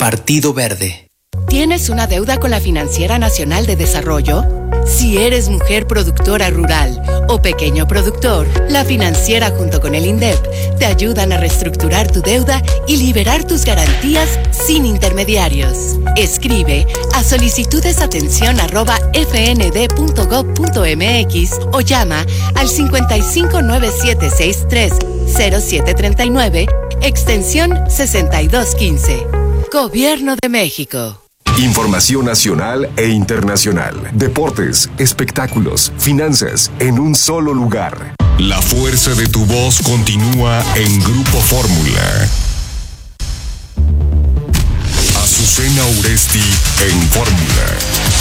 Partido Verde. ¿Tienes una deuda con la Financiera Nacional de Desarrollo? Si eres mujer productora rural o pequeño productor, la Financiera junto con el INDEP te ayudan a reestructurar tu deuda y liberar tus garantías sin intermediarios. Escribe a solicitudesatención@fnd.gov.mx o llama al 5597630739, extensión 6215. Gobierno de México. Información nacional e internacional, deportes, espectáculos, finanzas, en un solo lugar. La fuerza de tu voz continúa en Grupo Fórmula. Azucena Uresti en Fórmula.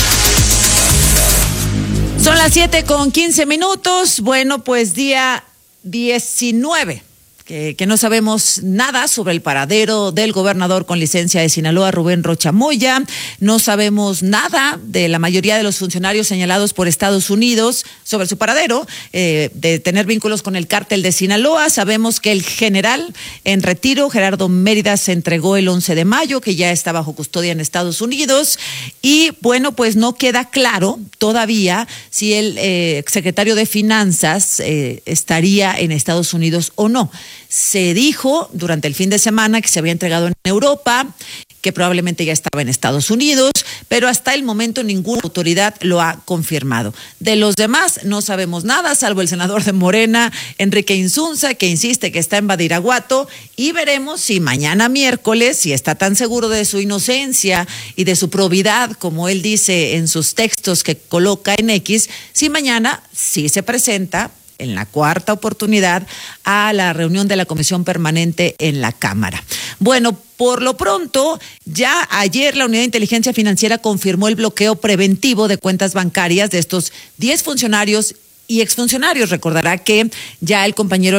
Son las 7:15. Bueno, pues día 19. Que no sabemos nada sobre el paradero del gobernador con licencia de Sinaloa, Rubén Rocha Moya. No sabemos nada de la mayoría de los funcionarios señalados por Estados Unidos sobre su paradero, de tener vínculos con el cártel de Sinaloa. Sabemos que el general en retiro, Gerardo Mérida, se entregó el 11 de mayo, que ya está bajo custodia en Estados Unidos. Y bueno, pues no queda claro todavía si el secretario de Finanzas estaría en Estados Unidos o no. Se dijo durante el fin de semana que se había entregado en Europa, que probablemente ya estaba en Estados Unidos, pero hasta el momento ninguna autoridad lo ha confirmado. De los demás no sabemos nada, salvo el senador de Morena, Enrique Insunza, que insiste que está en Badiraguato, y veremos si mañana miércoles, si está tan seguro de su inocencia y de su probidad, como él dice en sus textos que coloca en X, si mañana sí se presenta en la cuarta oportunidad a la reunión de la Comisión Permanente en la Cámara. Bueno, por lo pronto, ya ayer la Unidad de Inteligencia Financiera confirmó el bloqueo preventivo de cuentas bancarias de estos 10 funcionarios y exfuncionarios. Recordará que ya el compañero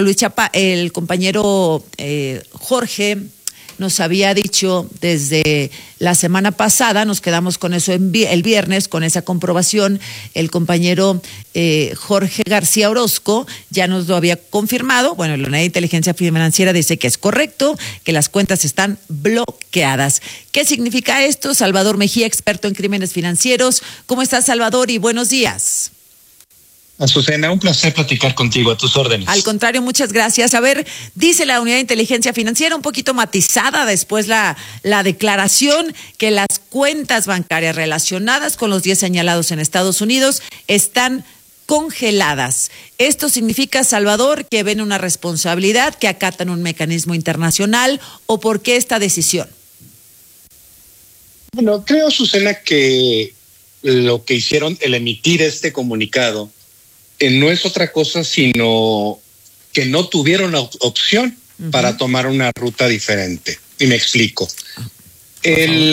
Jorge nos había dicho desde la semana pasada, nos quedamos con eso el viernes, con esa comprobación. El compañero Jorge García Orozco ya nos lo había confirmado. Bueno, la Unidad de Inteligencia Financiera dice que es correcto, que las cuentas están bloqueadas. ¿Qué significa esto? Salvador Mejía, experto en crímenes financieros. ¿Cómo estás, Salvador? Y buenos días. Azucena, un placer platicar contigo, a tus órdenes. Al contrario, muchas gracias. A ver, dice la Unidad de Inteligencia Financiera, un poquito matizada después la declaración, que las cuentas bancarias relacionadas con los 10 señalados en Estados Unidos están congeladas. ¿Esto significa, Salvador, que ven una responsabilidad, que acatan un mecanismo internacional, o por qué esta decisión? Bueno, creo, Azucena, que lo que hicieron, el emitir este comunicado, no es otra cosa sino que no tuvieron la opción para tomar una ruta diferente. Y me explico. El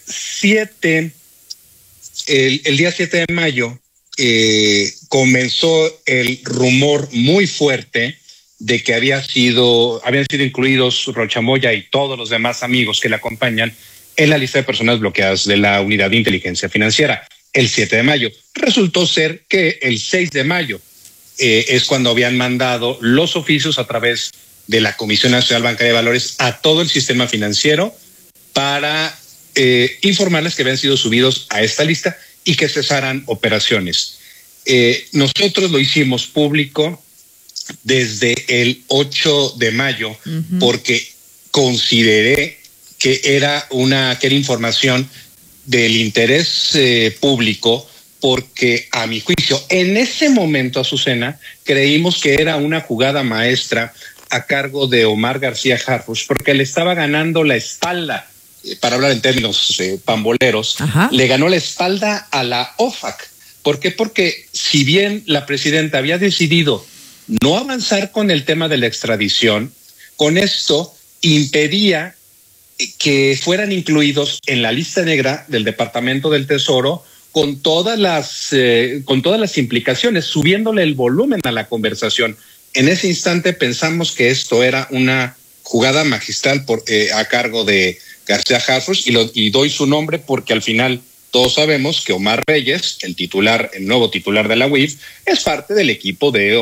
día 7 de mayo comenzó el rumor muy fuerte de que habían sido incluidos Rocha Moya y todos los demás amigos que le acompañan en la lista de personas bloqueadas de la Unidad de Inteligencia Financiera. El 7 de mayo. Resultó ser que el 6 de mayo es cuando habían mandado los oficios a través de la Comisión Nacional Bancaria de Valores a todo el sistema financiero para informarles que habían sido subidos a esta lista y que cesaran operaciones. Nosotros lo hicimos público desde el 8 de mayo porque consideré que era información del interés público, porque a mi juicio, en ese momento, Azucena, creímos que era una jugada maestra a cargo de Omar García Harfuch, porque le estaba ganando la espalda, para hablar en términos pamboleros, le ganó la espalda a la OFAC. ¿Por qué? Porque si bien la presidenta había decidido no avanzar con el tema de la extradición, con esto impedía que fueran incluidos en la lista negra del Departamento del Tesoro con todas las implicaciones, subiéndole el volumen a la conversación. En ese instante pensamos que esto era una jugada magistral a cargo de García Harfuch, y doy su nombre porque al final todos sabemos que Omar Reyes, el nuevo titular de la UIF, es parte del equipo de